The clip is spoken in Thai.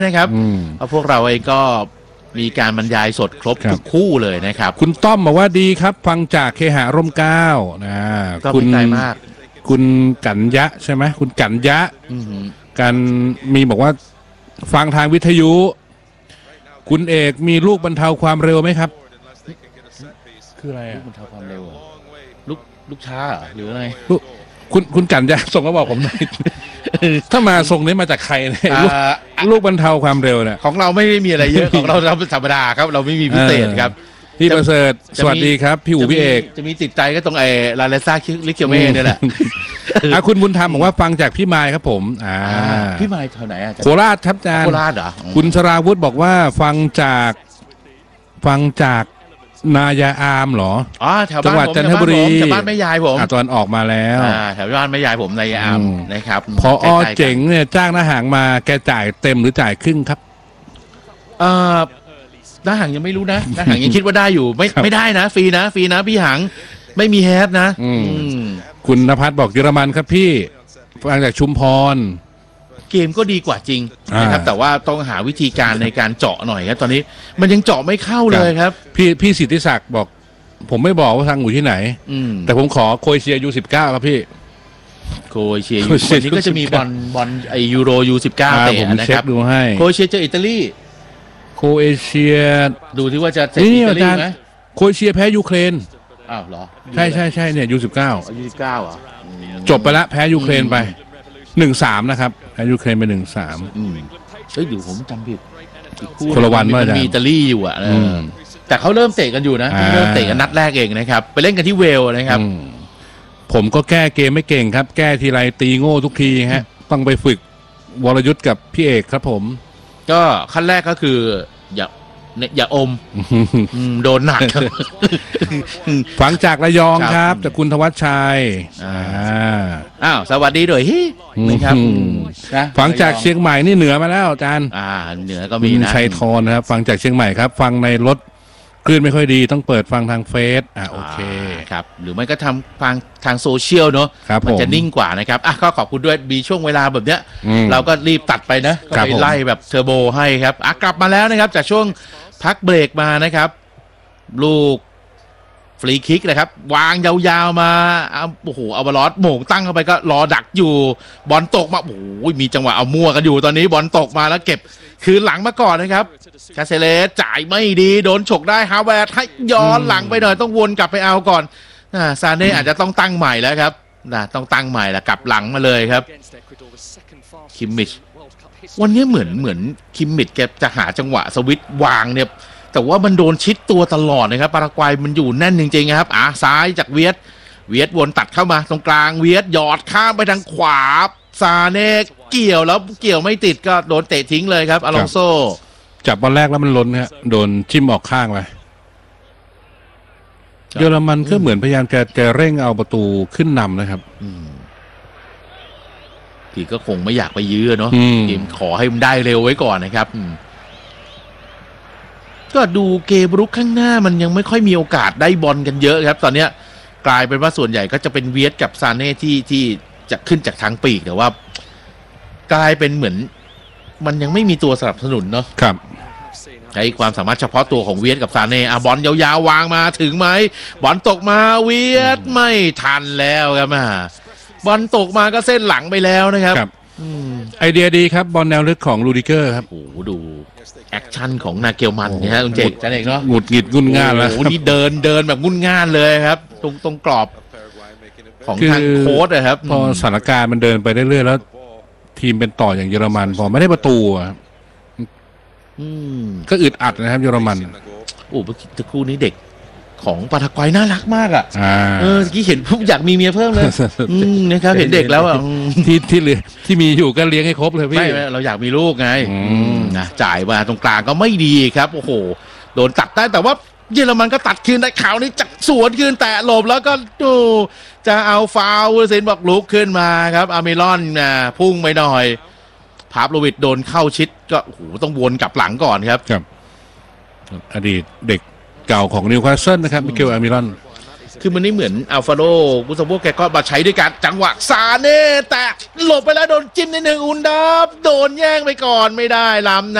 นะครับเพราะพวกเราเองก็มีการบรรยายสดครบทุกคู่เลยนะครับคุณต้อมบอกว่าดีครับฟังจากเคหะร่มเกล้านะคุณใจมากคุณกัญญะใช่ไหมคุณกัญญะกันมีบอกว่าฟังทางวิทยุคุณเอกมีลูกบรรเทาความเร็วไหมครับคืออะไรลูกบรรเทาความเร็วลูกช้าหรืออะไรคุณกัญญะส่งมาบอกผมหน่อยถ้ามาส่งนี้มาจากใครเนี่ยลูกบรรเทาความเร็วเนี่ยของเราไม่ได้มีอะไรเยอะของเราธรรมดาครับเราไม่มีพิเศษครับพี่ประเสริฐสวัสดีครับพี่อู๋พี่เอกจะมีติดใจก็ตรงลาเลซ่าลิเคียวเม่นี่แหละคุณบุญธรรมบอกว่าฟังจากพี่ไมค์ครับผมพี่ไมค์แถวไหนโคราชครับอาจารย์โคราชเหรอคุณสราวุธบอกว่าฟังจากนายาอามเหรอแถวบ้านผมจังหวัดจันทบุรีแถวบ้านแม่ยายผมตอนออกมาแล้วแถวบ้านแม่ยายผมนายาอามนะครับพอเจ๋งเนี่ยจ้างหน้าหางมาแกจ่ายเต็มหรือจ่ายครึ่งครับหน้าหางยังไม่รู้นะหน้าหางยังคิดว่าได้อยู่ไม่ได้นะฟรีนะพี่หางไม่มีแฮปนะคุณณภัทรบอกเยอรมันครับพี่ฟังจากชุมพรเกมก็ดีกว่าจริงนะครับแต่ว่าต้องหาวิธีการในการเจาะหน่อยครับตอนนี้มันยังเจาะไม่เข้าเลยครับพี่สิทธิศักดิ์บอกผมไม่บอกว่าทางอยู่ที่ไหนแต่ผมขอโครเอเชียU19ครับพี่โครเอเชียวันนี้ก็จะมีบอลยูโรU19เตะนะครับดูให้โครเอเชียเจออิตาลีโครเอเชียดูที่ว่าจะเตะอิตาลีไหมโครเอเชียแพ้ยูเครนเหรอใช่เนี่ยU19 เหรอจบไปแล้วแพ้ยูเครนไป1-3นะครับแพ้ยูเครนไป1-3 เดี๋ยวผมจำผิดคนละวันมันมีอิตาลีอยู่แต่เขาเริ่มเตะกันอยู่นะเริ่มเตะกันนัดแรกเองนะครับไปเล่นกันที่เวลนะครับผมก็แก้เกมไม่เก่งครับแก้ทีไรตีโง่ทุกทีฮะต้องไปฝึกวรยุทธ์กับพี่เอกครับผมก็ขั้นแรกก็คืออย่าอมโดนหนักฟังจากระยองครับจากคุณธวัชชัยสวัสดีด้วยนะครับฟังจากเชียงใหม่นี่เหนือมาแล้วอาจารย์เหนือก็มีนะชัยทรครับฟังจากเชียงใหม่ครับฟังในรถคลื่นไม่ค่อยดีต้องเปิดฟังทางเฟซโอเคครับหรือไม่ก็ฟังทางโซเชียลเนาะมันจะนิ่งกว่านะครับก็ขอบคุณด้วยมีช่วงเวลาแบบเนี้ยเราก็รีบตัดไปนะก็ไปไล่แบบเทอร์โบให้ครับกลับมาแล้วนะครับจากช่วงพักเบรกมานะครับลูกฟรีคิกนะครับวางยาวๆมาโอ้โหเอาบอลโหม่งตั้งเข้าไปก็รอดักอยู่บอลตกมาโอ้โหมีจังหวะเอามั่วกันอยู่ตอนนี้บอลตกมาแล้วเก็บคืนหลังมาก่อนนะครับคาเซเลสจ่ายไม่ดีโดนฉกได้ฮาวเวิร์ดให้ย้อนหลังไปหน่อยต้องวนกลับไปเอาก่อนซาเน่อาจจะต้องตั้งใหม่แล้วครับต้องตั้งใหม่ละกลับหลังมาเลยครับคิมมิชวันนี้เหมือนคิมมิชแกจะหาจังหวะสวิตช์วางเนี่ยแต่ว่ามันโดนชิดตัวตลอดนะครับปารากวัยมันอยู่แน่นจริงๆครับซ้ายจากเวียดวนตัดเข้ามาตรงกลางเวียดหยอดข้ามไปทางขวาซาเน่เกี่ยวแล้วเกี่ยวไม่ติดก็โดนเตะทิ้งเลยครับอลองโซจับบอลแรกแล้วมันล้นฮะโดนจิ้มออกข้างไปเยอรมันก็เหมือนพยายามจะเร่งเอาประตูขึ้นนำนะครับพี่ก็คงไม่อยากไปยื้อเนาะทีมขอให้มันได้เร็วไว้ก่อนนะครับก็ดูเกมรุกข้างหน้ามันยังไม่ค่อยมีโอกาสได้บอลกันเยอะครับตอนนี้กลายเป็นว่าส่วนใหญ่ก็จะเป็นเวียดกับซาเน่ที่จะขึ้นจากทางปีกแต่ว่ากลายเป็นเหมือนมันยังไม่มีตัวสนับสนุนเนาะครับใช้ความสามารถเฉพาะตัวของเวียดกับซาเน่บอลยาวๆวางมาถึงไหมบอลตกมาเวียดไม่ทันแล้วครับบอลตกมาก็เส้นหลังไปแล้วนะครับไอเดียดีครับบอลแนวลึกของลูดิเกอร์ครับโอ้โหดูแอคชั่นของนาเกลมันเนี่ยฮะคุณเจจันเอกเนาะหงุดหงิดงุนง่านแล้วโอ้โหนี่เดินแบบงุนง่านเลยครับตรงกรอบของทางโค้ชนะครับพอสถานการณ์มันเดินไปเรื่อยๆแล้วทีมเป็นต่ออย่างเยอรมันพอไม่ได้ประตูก็อึดอัดนะครับเยอรมันโอ้เมื่อคู่นี้เด็กของปาทากวัยน่ารักมากเมื่อกี้เห็นปุ๊บอยากมีเมียเพิ่มเลยนะครับเห็นเด็กแล้วที่มีอยู่ก็เลี้ยงให้ครบเลยพี่ไม่เราอยากมีลูกไงจ่ายมาตรงกลางก็ไม่ดีครับโอ้โหโดนตัดได้แต่ว่าเยอรมันก็ตัดคืนได้ข่าวนี้จักสวนคืนแตะหลบแล้วก็ดูจะเอาฟาวล์เซนบอกลุกขึ้นมาครับอาร์เมรอนพุ่งไปหน่อยพาบโลวิดโดนเข้าชิดก็โอ้โหต้องวนกลับหลังก่อนครับอดีตเด็กเก่าของนิวคาสเซิลนะครับมิเกลอาร์เมรอนคือมันนี่เหมือนอัลฟาโรกุซาโวแกก็มาใช้ด้วยกันจังหวะซาเน่แต่หลบไปแล้วโดนจิ้มนิดนึงอุนดับโดนแย่งไปก่อนไม่ได้ล้ำนะ